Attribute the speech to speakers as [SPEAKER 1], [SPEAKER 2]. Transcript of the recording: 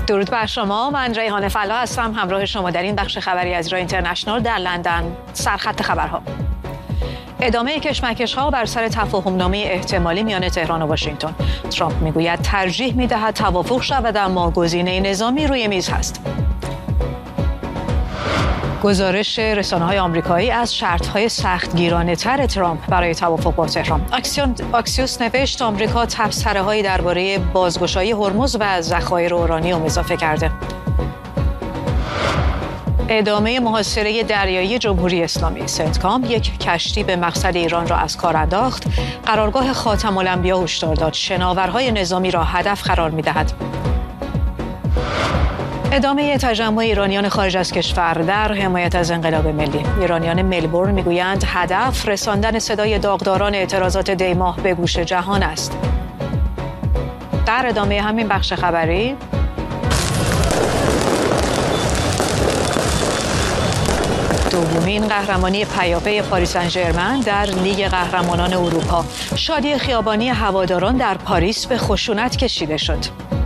[SPEAKER 1] درود بر شما. من ریحانه فلاح هستم، همراه شما در این بخش خبری از ایران اینترنشنال در لندن. سرخط خبرها: ادامه کشمکش‌ها بر سر تفاهم‌نامه احتمالی میان تهران و واشنگتن. ترامپ میگوید ترجیح می‌دهد توافق شود اما گزینه نظامی روی میز هست. گزارش رسانه‌های آمریکایی از شرط‌های سختگیرانه‌تر ترامپ برای توافق با تهران. آکسیوس نوشت آمریکا تبصره‌هایی درباره بازگشایی هرمز و ذخایر اورانیوم اضافه کرده. ادامه محاصره دریایی جمهوری اسلامی. سنتکام یک کشتی به مقصد ایران را از کار انداخت. قرارگاه خاتم الانبیا هشدار داد شناورهای نظامی را هدف قرار می‌دهد. ادامه تجمع ایرانیان خارج از کشور در حمایت از انقلاب ملی. ایرانیان ملبورن میگویند هدف رساندن صدای داغداران اعتراضات دیماه به گوش جهان است. در ادامه همین بخش خبری، دومین قهرمانی پیاپی پاریس سن ژرمن در لیگ قهرمانان اروپا. شادی خیابانی هواداران در پاریس به خشونت کشیده شد.